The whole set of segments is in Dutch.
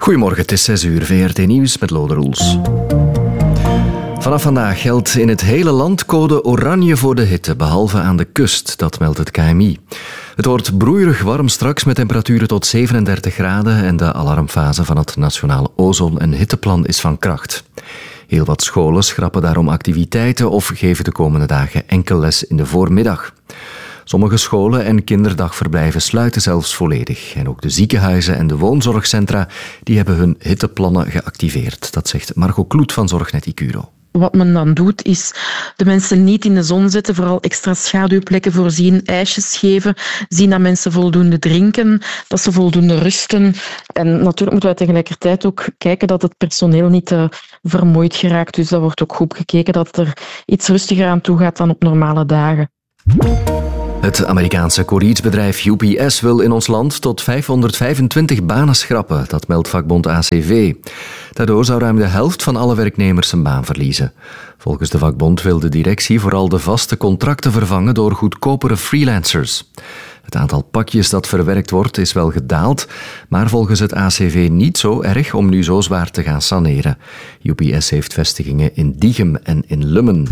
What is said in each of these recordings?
Goedemorgen, het is 6 uur, VRT Nieuws met Lode Roels. Vanaf vandaag geldt in het hele land code oranje voor de hitte, behalve aan de kust, dat meldt het KMI. Het wordt broeierig warm straks met temperaturen tot 37 graden en de alarmfase van het Nationale Ozon- en Hitteplan is van kracht. Heel wat scholen schrappen daarom activiteiten of geven de komende dagen enkel les in de voormiddag. Sommige scholen en kinderdagverblijven sluiten zelfs volledig. En ook de ziekenhuizen en de woonzorgcentra die hebben hun hitteplannen geactiveerd. Dat zegt Margot Kloet van Zorgnet Icuro. Wat men dan doet, is de mensen niet in de zon zetten, vooral extra schaduwplekken voorzien, ijsjes geven, zien dat mensen voldoende drinken, dat ze voldoende rusten. En natuurlijk moeten wij tegelijkertijd ook kijken dat het personeel niet vermoeid geraakt. Dus dat wordt ook goed gekeken dat het er iets rustiger aan toe gaat dan op normale dagen. Het Amerikaanse koeriersbedrijf UPS wil in ons land tot 525 banen schrappen, dat meldt vakbond ACV. Daardoor zou ruim de helft van alle werknemers zijn baan verliezen. Volgens de vakbond wil de directie vooral de vaste contracten vervangen door goedkopere freelancers. Het aantal pakjes dat verwerkt wordt is wel gedaald, maar volgens het ACV niet zo erg om nu zo zwaar te gaan saneren. UPS heeft vestigingen in Diegem en in Lummen.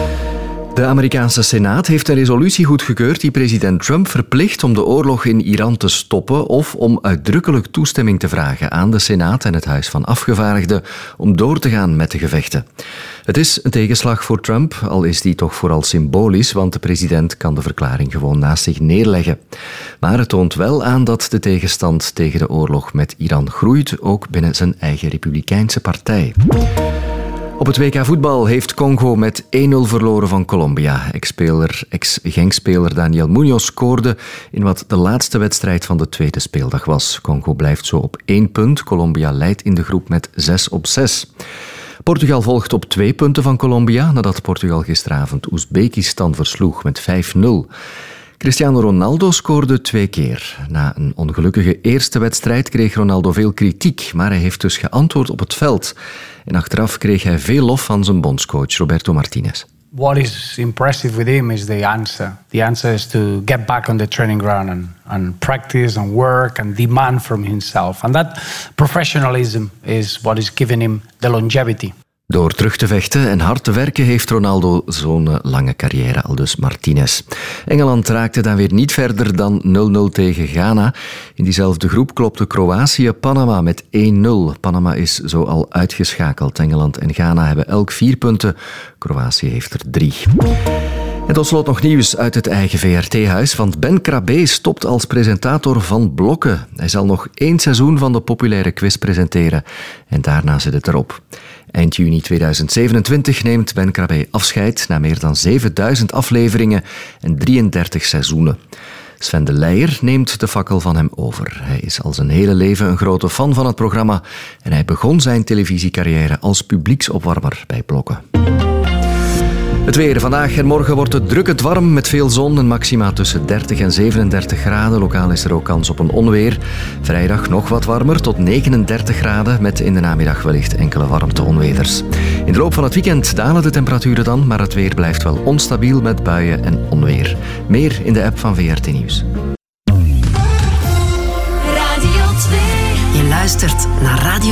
De Amerikaanse Senaat heeft een resolutie goedgekeurd die president Trump verplicht om de oorlog in Iran te stoppen of om uitdrukkelijk toestemming te vragen aan de Senaat en het Huis van Afgevaardigden om door te gaan met de gevechten. Het is een tegenslag voor Trump, al is die toch vooral symbolisch, want de president kan de verklaring gewoon naast zich neerleggen. Maar het toont wel aan dat de tegenstand tegen de oorlog met Iran groeit, ook binnen zijn eigen Republikeinse partij. Op het WK voetbal heeft Congo met 1-0 verloren van Colombia. Ex-Genk-speler Daniel Munoz scoorde in wat de laatste wedstrijd van de tweede speeldag was. Congo blijft zo op 1 punt. Colombia leidt in de groep met 6-6. Portugal volgt op 2 punten van Colombia, nadat Portugal gisteravond Oezbekistan versloeg met 5-0. Cristiano Ronaldo scoorde 2 keer. Na een ongelukkige eerste wedstrijd kreeg Ronaldo veel kritiek, maar hij heeft dus geantwoord op het veld. En achteraf kreeg hij veel lof van zijn bondscoach Roberto Martinez. What is impressive with him is the answer. The answer is to get back on the training ground and practice and work and demand from himself. And that professionalism is what is giving him the longevity. Door terug te vechten en hard te werken heeft Ronaldo zo'n lange carrière, aldus Martinez. Engeland raakte dan weer niet verder dan 0-0 tegen Ghana. In diezelfde groep klopte Kroatië Panama met 1-0. Panama is zo al uitgeschakeld. Engeland en Ghana hebben elk 4 punten. Kroatië heeft er 3. En tot slot nog nieuws uit het eigen VRT-huis, want Ben Krabbe stopt als presentator van Blokken. Hij zal nog 1 seizoen van de populaire quiz presenteren en daarna zit het erop. Eind juni 2027 neemt Ben Krabbe afscheid na meer dan 7000 afleveringen en 33 seizoenen. Sven de Leijer neemt de fakkel van hem over. Hij is al zijn hele leven een grote fan van het programma en hij begon zijn televisiecarrière als publieksopwarmer bij Blokken. Het weer. Vandaag en morgen wordt het drukkend warm met veel zon en maxima tussen 30 en 37 graden. Lokaal is er ook kans op een onweer. Vrijdag nog wat warmer tot 39 graden met in de namiddag wellicht enkele warmte-onweders. In de loop van het weekend dalen de temperaturen dan, maar het weer blijft wel onstabiel met buien en onweer. Meer in de app van VRT Nieuws. Radio 2. Je luistert naar Radio